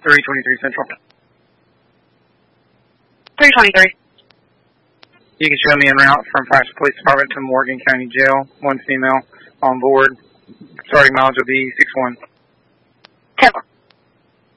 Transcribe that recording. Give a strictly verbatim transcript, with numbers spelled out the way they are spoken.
three twenty-three Central. three twenty-three. You can show me en route from Francis Police Department to Morgan County Jail. One female on board. Starting mileage will be six one. ten one.